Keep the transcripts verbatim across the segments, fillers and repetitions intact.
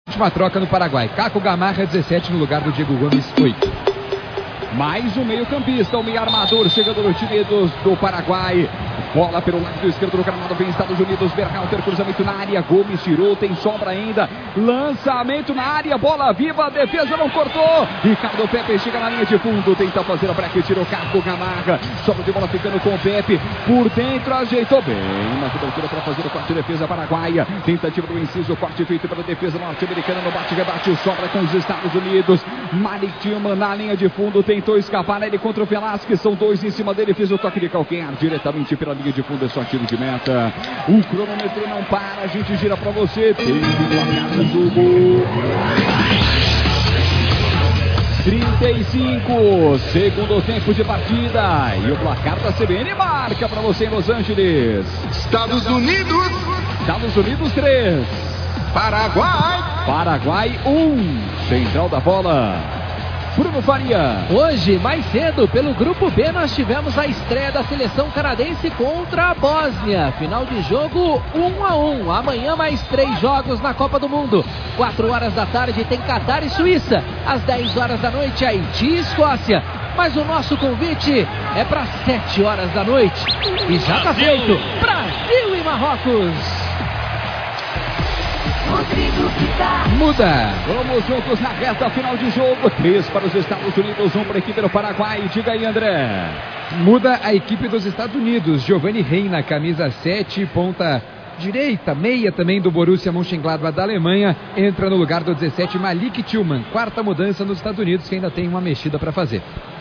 Última troca no Paraguai. Caco Gamarra, dezessete, no lugar do Diego Gomes, oito. Mais um meio-campista, o meio armador chegando no time do, do Paraguai. Bola pelo lado esquerdo do gramado, vem Estados Unidos. Berhalter, cruzamento na área. Gomes tirou, tem sobra ainda. Lançamento na área, bola viva, a defesa não cortou. Ricardo Pepe chega na linha de fundo, tenta fazer a breca e tirou Caco Gamarra. Sobra de bola ficando com o Pepe. Por dentro, ajeitou bem na cobertura para fazer o corte de defesa paraguaia. Tentativa do inciso, corte feito pela defesa norte-americana no bate-rebate. Sobra com os Estados Unidos. Malik Tillman na linha de fundo, tentou escapar ele contra o Velasquez. São dois em cima dele, fez o toque de calcanhar diretamente pela linha de fundo, é só tiro de meta. O cronômetro não para, a gente gira pra você. Tem placar do jogo. trinta e cinco, segundo tempo de partida. E o placar da C B N marca pra você em Los Angeles. Estados Unidos. Estados Unidos três. Paraguai. Paraguai um. Central da bola, Bruno Faria. Hoje, mais cedo, pelo Grupo B, nós tivemos a estreia da seleção canadense contra a Bósnia. Final de jogo um a um. Amanhã mais três jogos na Copa do Mundo. quatro horas da tarde tem Catar e Suíça. Às dez horas da noite, Haiti e Escócia. Mas o nosso convite é para sete horas da noite. E já está feito. Brasil e Marrocos. Muda. Vamos juntos na reta final de jogo. Três para os Estados Unidos, um para a equipe do Paraguai. Diga aí, André. Muda a equipe dos Estados Unidos. Giovanni Reina, camisa sete, ponta direita, meia também do Borussia Mönchengladbach da Alemanha. Entra no lugar do dezessete, Malik Tillman. Quarta mudança nos Estados Unidos, que ainda tem uma mexida para fazer.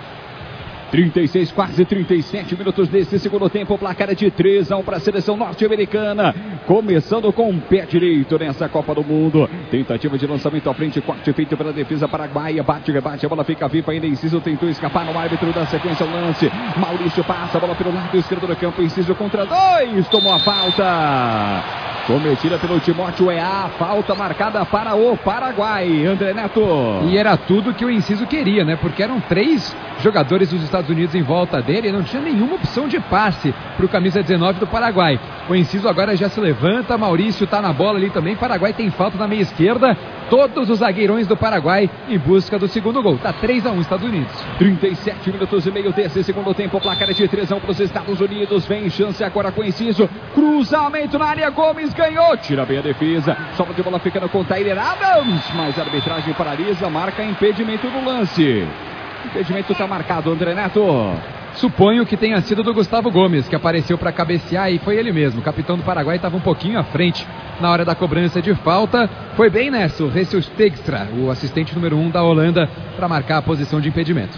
trinta e seis, quase trinta e sete minutos desse segundo tempo. O placar é de três a um para a seleção norte-americana. Começando com o pé direito nessa Copa do Mundo. Tentativa de lançamento à frente, corte feito pela defesa paraguaia. Bate, rebate, a bola fica viva ainda. Inciso tentou escapar no árbitro da sequência o lance. Maurício passa a bola pelo lado esquerdo do campo. Inciso contra dois, tomou a falta. Cometida pelo Timóteo E A, falta marcada para o Paraguai. André Neto. E era tudo que o Inciso queria, né? Porque eram três jogadores dos Estados Unidos em volta dele e não tinha nenhuma opção de passe para o camisa dezenove do Paraguai. O Inciso agora já se levanta, Maurício está na bola ali também. Paraguai tem falta na meia esquerda. Todos os zagueirões do Paraguai em busca do segundo gol. Tá três a um Estados Unidos. trinta e sete minutos e meio desse segundo tempo. O placar é de três a um para os Estados Unidos. Vem chance agora com o Inciso. Cruzamento na área, Gomes ganhou. Tira bem a defesa. Sobra de bola ficando com o Tyler Adams. Mas a arbitragem paralisa, marca impedimento do lance. Impedimento está marcado, André Neto. Suponho que tenha sido do Gustavo Gomes, que apareceu para cabecear e foi ele mesmo. O capitão do Paraguai estava um pouquinho à frente na hora da cobrança de falta. Foi bem nessa o Ressel Stegstra, o assistente número um da Holanda, para marcar a posição de impedimento.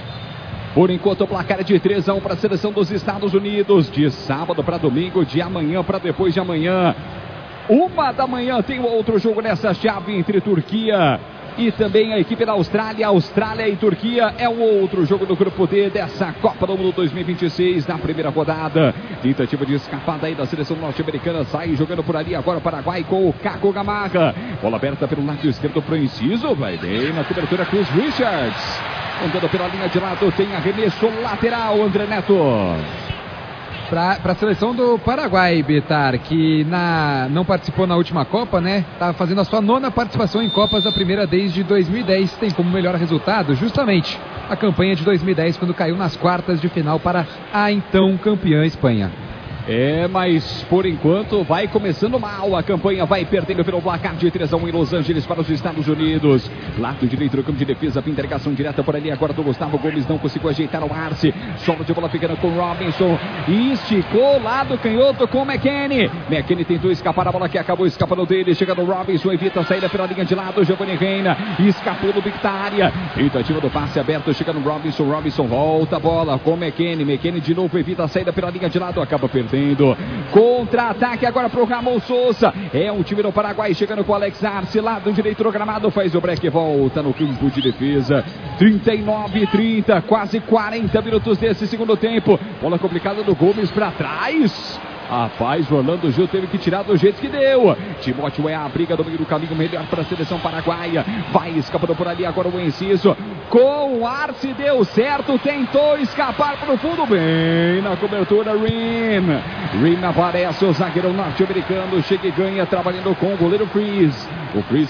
Por enquanto o placar é de três a um para a seleção dos Estados Unidos. De sábado para domingo, de amanhã para depois de amanhã. Uma da manhã tem outro jogo nessa chave entre Turquia e também a equipe da Austrália. Austrália e Turquia é o outro jogo do Grupo D dessa Copa do Mundo dois mil e vinte e seis, na primeira rodada. Tentativa de escapada aí da seleção norte-americana. Sai jogando por ali agora o Paraguai com o Caco Gamarra. Bola aberta pelo lado esquerdo para o Inciso. Vai bem na cobertura, Chris Richards. Andando pela linha de lado, tem arremesso lateral, André Neto. Para a seleção do Paraguai, Bitar, que na, não participou na última Copa, né? Está fazendo a sua nona participação em Copas, a primeira desde dois mil e dez. Tem como melhor resultado justamente a campanha de dois mil e dez, quando caiu nas quartas de final para a então campeã Espanha. É, mas por enquanto vai começando mal. A campanha vai perdendo pelo placar de três a um em Los Angeles para os Estados Unidos. Lado direito do campo de defesa, interrogação direta por ali agora do Gustavo Gomes. Não conseguiu ajeitar o Arce. Solo de bola ficando com Robinson. Esticou lado canhoto com McKennie. McKennie tentou escapar, a bola que acabou escapando dele. Chega no Robinson, evita a saída pela linha de lado. Giovanni Reina escapou do bico da área. Tentativa do passe aberto, chega no Robinson. Robinson volta a bola com McKennie. McKennie de novo evita a saída pela linha de lado. Acaba perdendo. Contra-ataque agora pro Ramon Souza. É um time do Paraguai chegando com o Alex Arce. Lado direito do gramado, faz o break e volta no campo de defesa. trinta e nove a trinta, quase quarenta minutos desse segundo tempo. Bola complicada do Gomes para trás. Rapaz, o Orlando Gil teve que tirar do jeito que deu. Timóteo é a briga do meio do caminho, melhor para a seleção paraguaia. Vai escapando por ali agora o Inciso. Com o Arce deu certo, tentou escapar para o fundo, bem na cobertura, Rim. Rim aparece, o zagueiro norte-americano chega e ganha, trabalhando com o goleiro Freeze. O Freeze